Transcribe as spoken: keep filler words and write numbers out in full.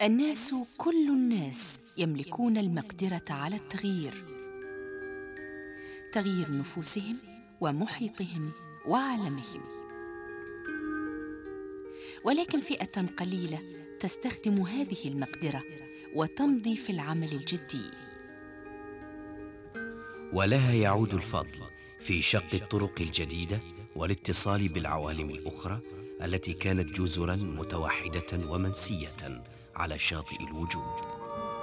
الناس كل الناس يملكون المقدرة على التغيير، تغيير نفوسهم ومحيطهم وعالمهم، ولكن فئة قليلة تستخدم هذه المقدرة وتمضي في العمل الجدي، ولها يعود الفضل في شق الطرق الجديدة والاتصال بالعوالم الأخرى التي كانت جزرا متوحدة ومنسية على شاطئ الوجود.